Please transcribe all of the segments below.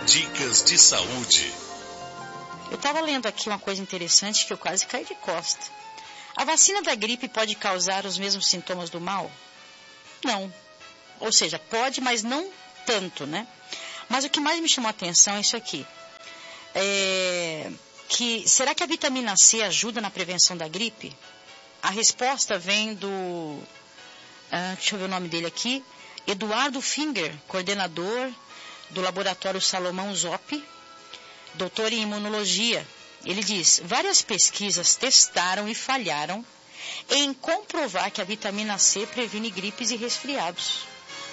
Dicas de saúde. Eu estava lendo aqui uma coisa interessante que eu quase caí de costa. A vacina da gripe pode causar os mesmos sintomas do mal? Não. Ou seja, pode, mas não tanto, né? Mas o que mais me chamou a atenção é isso aqui. Será que a vitamina C ajuda na prevenção da gripe? A resposta vem do... deixa eu ver o nome dele aqui. Eduardo Finger, coordenador do laboratório Salomão Zoppi, doutor em imunologia. Ele diz: várias pesquisas testaram e falharam em comprovar que a vitamina C previne gripes e resfriados.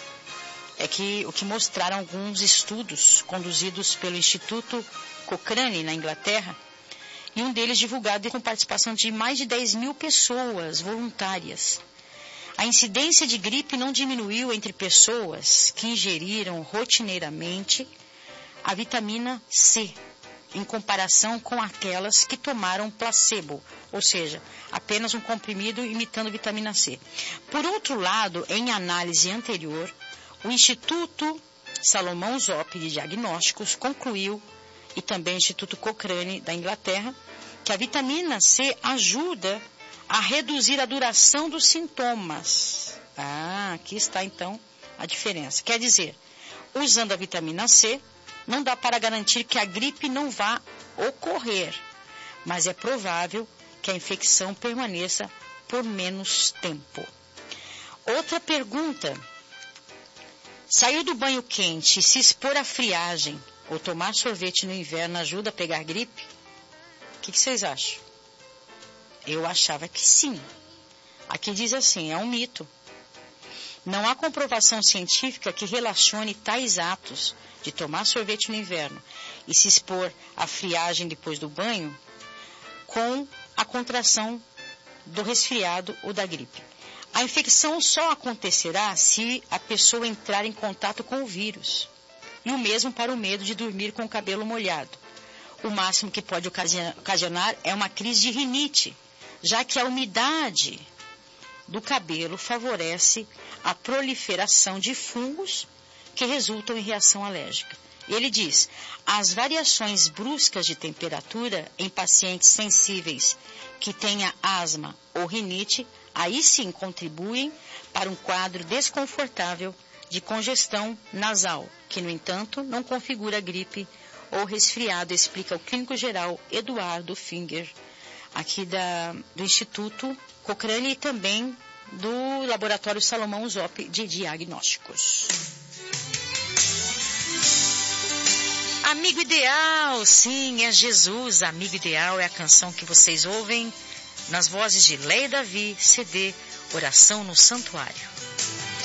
O que mostraram alguns estudos conduzidos pelo Instituto Cochrane, na Inglaterra, e um deles divulgado com participação de mais de 10 mil pessoas voluntárias. A incidência de gripe não diminuiu entre pessoas que ingeriram rotineiramente a vitamina C, em comparação com aquelas que tomaram placebo, ou seja, apenas um comprimido imitando vitamina C. Por outro lado, em análise anterior, o Instituto Salomão Zoppi de Diagnósticos concluiu, e também o Instituto Cochrane da Inglaterra, que a vitamina C ajuda a reduzir a duração dos sintomas. Aqui está então a diferença. Quer dizer, usando a vitamina C, não dá para garantir que a gripe não vá ocorrer, mas é provável que a infecção permaneça por menos tempo. Outra pergunta: saiu do banho quente e se expor à friagem ou tomar sorvete no inverno ajuda a pegar gripe? O que vocês acham? Eu achava que sim. Aqui diz assim, é um mito. Não há comprovação científica que relacione tais atos de tomar sorvete no inverno e se expor à friagem depois do banho com a contração do resfriado ou da gripe. A infecção só acontecerá se a pessoa entrar em contato com o vírus. E o mesmo para o medo de dormir com o cabelo molhado. O máximo que pode ocasionar é uma crise de rinite, já que a umidade do cabelo favorece a proliferação de fungos que resultam em reação alérgica. Ele diz: as variações bruscas de temperatura em pacientes sensíveis que tenha asma ou rinite, aí sim contribuem para um quadro desconfortável de congestão nasal, que, no entanto, não configura gripe ou resfriado, explica o clínico geral Eduardo Finger, aqui do Instituto Cochrane e também do Laboratório Salomão Zoppi de Diagnósticos. Amigo Ideal, sim, é Jesus. Amigo Ideal é a canção que vocês ouvem nas vozes de Leia Davi, CD Oração no Santuário.